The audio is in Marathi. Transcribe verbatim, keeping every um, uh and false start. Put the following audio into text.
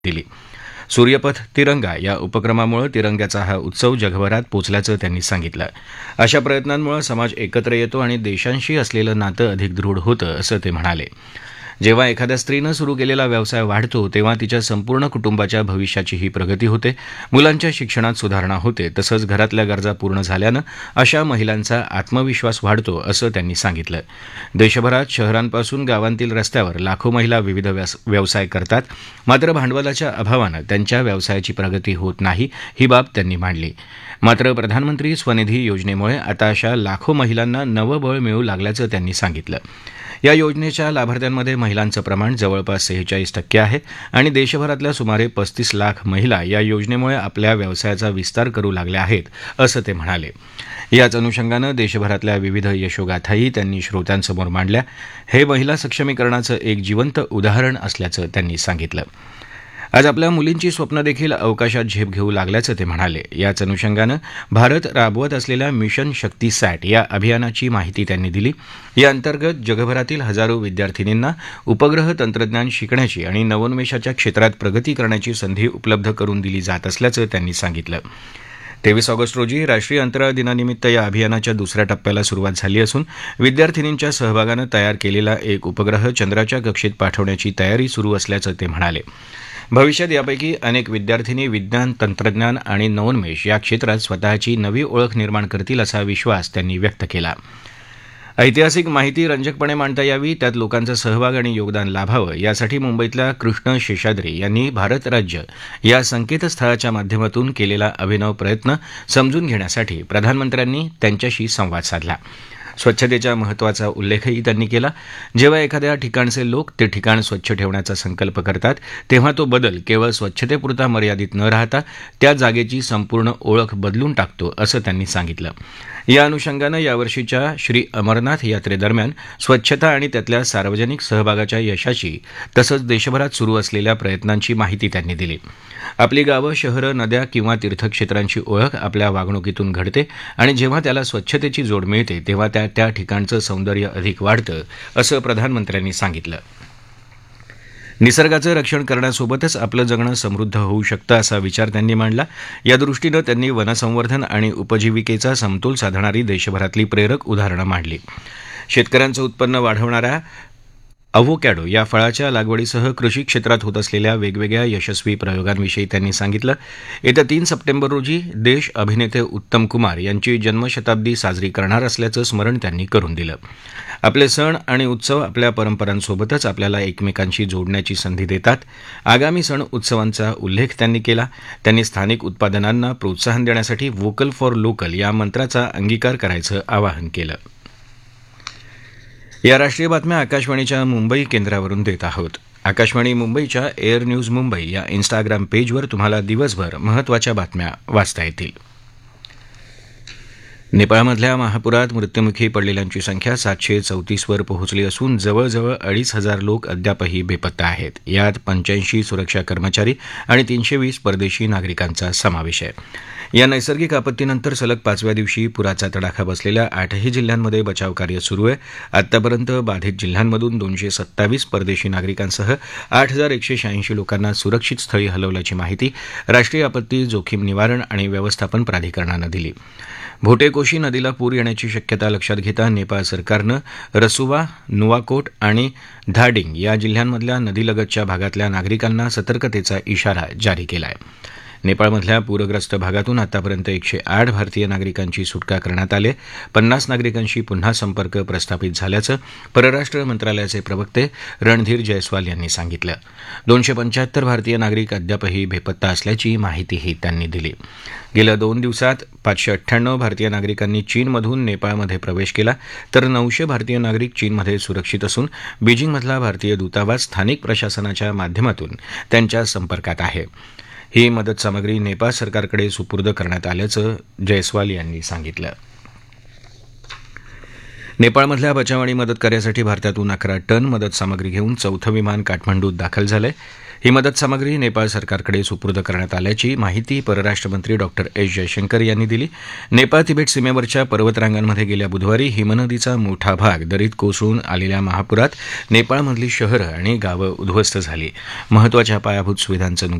दिली. सूर्यपथ तिरंगा या उपक्रमामुळे तिरंग्याचा हा उत्सव जगभरात पोचल्याचं त्यांनी सांगितलं. अशा प्रयत्नांमुळे समाज एकत्र येतो आणि देशांशी असलेलं नातं अधिक दृढ होतं, असं ते म्हणाले. जेव्हा एखाद्या स्त्रीनं सुरू केलेला व्यवसाय वाढतो तेव्हा तिच्या संपूर्ण कुटुंबाच्या भविष्याचीही प्रगती होते, मुलांच्या शिक्षणात सुधारणा होते, तसंच घरातल्या गरजा पूर्ण झाल्यानं अशा महिलांचा आत्मविश्वास वाढतो, असं त्यांनी सांगितलं. देशभरात शहरांपासून गावांतील रस्त्यावर लाखो महिला विविध व्यवसाय करतात, मात्र भांडवलाच्या अभावानं त्यांच्या व्यवसायाची प्रगती होत नाही, ही बाब त्यांनी मांडली. मात्र प्रधानमंत्री स्वनिधी योजनेमुळे आता अशा लाखो महिलांना नवं बळ मिळू लागल्याचं त्यांनी सांगितलं. या योजनेच्या लाभार्थ्यांमध्ये महिलांचं प्रमाण जवळपास सेहेचाळीस टक्के आहे आणि देशभरातल्या सुमारे पस्तीस लाख महिला या योजनेमुळे आपल्या व्यवसायाचा विस्तार करू लागल्या आहेत, असं ते म्हणाले. याच अनुषंगानं देशभरातल्या विविध यशोगाथाही त्यांनी श्रोत्यांसमोर मांडल्या. हे महिला सक्षमीकरणाचं एक जिवंत उदाहरण असल्याचं त्यांनी सांगितलं. आज आपल्या मुलींची स्वप्न देखील अवकाशात झेप घेऊ लागल्याचं ते म्हणाले. याच अनुषंगानं भारत राबवत असलेल्या मिशन शक्ती सॅट या अभियानाची माहिती त्यांनी दिली. या अंतर्गत जगभरातील हजारो विद्यार्थिनींना उपग्रह तंत्रज्ञान शिकण्याची आणि नवोन्मेषाच्या क्षेत्रात प्रगती करण्याची संधी उपलब्ध करून दिली जात असल्याचं त्यांनी सांगितलं. तेवीस ऑगस्ट रोजी राष्ट्रीय अंतराळ दिनानिमित्त या अभियानाच्या दुसऱ्या टप्प्याला सुरुवात झाली असून विद्यार्थिनींच्या सहभागानं तयार केलेला एक उपग्रह चंद्राच्या कक्षेत पाठवण्याची तयारी सुरू असल्याचं ते म्हणाले. भविष्यात यापैकी अनेक विद्यार्थिनी विज्ञान, तंत्रज्ञान आणि नवोन्मेष या क्षेत्रात स्वतःची नवी ओळख निर्माण करतील असा विश्वास त्यांनी व्यक्त केला. ऐतिहासिक माहिती रंजकपणे मांडता यावी, त्यात लोकांचा सहभाग आणि योगदान लाभावं, यासाठी मुंबईतल्या कृष्ण शेषाद्री यांनी भारत राज्य या संकेतस्थळाच्या माध्यमातून केलेला अभिनव प्रयत्न समजून घेण्यासाठी प्रधानमंत्र्यांनी त्यांच्याशी संवाद साधला. स्वच्छतेच्या महत्त्वाचा उल्लेखही त्यांनी केला. जेव्हा एखाद्या ठिकाणचे लोक ते ठिकाण स्वच्छ ठेवण्याचा संकल्प करतात तेव्हा तो बदल केवळ स्वच्छतेपुरता मर्यादित न राहता त्या जागेची संपूर्ण ओळख बदलून टाकतो, असं त्यांनी सांगितलं. या अनुषंगानं यावर्षीच्या श्री अमरनाथ यात्रेदरम्यान स्वच्छता आणि त्यातल्या सार्वजनिक सहभागाच्या यशाची तसंच देशभरात सुरू असलेल्या प्रयत्नांची माहिती त्यांनी दिली. आपली गावं, शहरं, नद्या किंवा तीर्थक्षेत्रांची ओळख आपल्या वागणुकीतून घडते आणि जेव्हा त्याला स्वच्छतेची जोड मिळते तेव्हा त्या त्या ठिकाणचं सौंदर्य अधिक वाढतं, असं प्रधानमंत्र्यांनी सांगितलं. निसर्गाचं रक्षण करण्यासोबतच आपलं जगणं समृद्ध होऊ शकतं असा विचार त्यांनी मांडला. या दृष्टीनं त्यांनी वनसंवर्धन आणि उपजीविकेचा समतोल साधणारी देशभरातली प्रेरक उदाहरणं मांडली. शेतकऱ्यांचं उत्पन्न वाढवणाऱ्या अव्होकॅडो या फळाच्या लागवडीसह कृषी क्षेत्रात होत असलेल्या वेगवेगळ्या यशस्वी प्रयोगांविषयी त्यांनी सांगितलं. येत्या तीन सप्टेंबर रोजी देश अभिनेते उत्तम कुमार यांची जन्मशताब्दी साजरी करणार असल्याचं स्मरण त्यांनी करून दिलं. आपले सण आणि उत्सव आपल्या परंपरांसोबतच आपल्याला एकमेकांशी जोडण्याची संधी देतात. आगामी सण उत्सवांचा उल्लेख त्यांनी केला. त्यांनी स्थानिक उत्पादनांना प्रोत्साहन देण्यासाठी व्होकल फॉर लोकल या मंत्राचा अंगीकार करायचं आवाहन केलं. या राष्ट्रीय बातम्या आकाशवाणीच्या मुंबई केंद्रावरून देत आहोत. आकाशवाणी मुंबईच्या एअर न्यूज मुंबई या इन्स्टाग्राम पेजवर तुम्हाला दिवसभर महत्त्वाच्या बातम्या वाचता येतील. नेपाळमधल्या महापुरात मृत्युमुखी पडलेल्यांची संख्या सातशे चौतीसवर पोहोचली असून जवळजवळ अडीच हजार लोक अद्यापही बेपत्ता आहेत. यात पंच्याऐंशी सुरक्षा कर्मचारी आणि तीनशे वीस परदेशी नागरिकांचा समावेश आहे. या नैसर्गिक आपत्तीनंतर सलग पाचव्या दिवशी पुराचा तडाखा बसलेल्या आठही जिल्ह्यांमध्ये बचावकार्य सुरू आहे. आतापर्यंत बाधित जिल्ह्यांमधून दोनशे सत्तावीस परदेशी नागरिकांसह आठ हजार एकशे शहाऐंशी लोकांना सुरक्षित स्थळी हलवल्याची माहिती राष्ट्रीय आपत्ती जोखीम निवारण आणि व्यवस्थापन प्राधिकरणानं दिली. भोटेकोशी नदीला पूर येण्याची शक्यता लक्षात घेता नेपाळ सरकारनं रसुवा, नुवाकोट आणि धाडिंग या जिल्ह्यांमधल्या नदीलगतच्या भागातल्या नागरिकांना सतर्कतेचा इशारा जारी केला आहे. नेपाळमधल्या पूरग्रस्त भागातून आतापर्यंत एकशे आठ भारतीय नागरिकांची सुटका करण्यात आली. पन्नास नागरिकांशी पुन्हा संपर्क प्रस्थापित झाल्याचं परराष्ट्र मंत्रालयाचे प्रवक्ते रणधीर जयस्वाल यांनी सांगितलं. दोनशे पंच्याहत्तर भारतीय नागरिक अद्यापही बेपत्ता असल्याची माहितीही त्यांनी दिली. गेल्या दोन दिवसात पाचशे अठ्ठ्याण्णव भारतीय नागरिकांनी चीनमधून नेपाळमध्ये प्रवेश केला, तर नऊशे भारतीय नागरिक चीनमध्ये सुरक्षित असून बीजिंगमधला भारतीय दूतावास स्थानिक प्रशासनाच्या माध्यमातून त्यांच्या संपर्कात आहे. ही मदत सामग्री नेपाळ सरकारकडे सुपूर्द करण्यात आल्याचं जयस्वाल यांनी सांगितलं. नेपाळमधल्या बचाव आणि मदत कार्यासाठी भारतातून अकरा टन मदत सामग्री घेऊन चौथं विमान काठमांडूत दाखल झालंय. ही मदत सामग्री नेपाळ सरकारकडे सुपूर्द करण्यात आल्याची माहिती परराष्ट्रमंत्री डॉक्टर एस जयशंकर यांनी दिली. नेपाळ तिबेट सीमेवरच्या पर्वतरांगांमध्ये गेल्या बुधवारी हिमनदीचा मोठा भाग दरीत कोसळून आलेल्या महापुरात नेपाळमधली शहरं आणि गावं उद्ध्वस्त झाली. महत्वाच्या पायाभूत सुविधांचं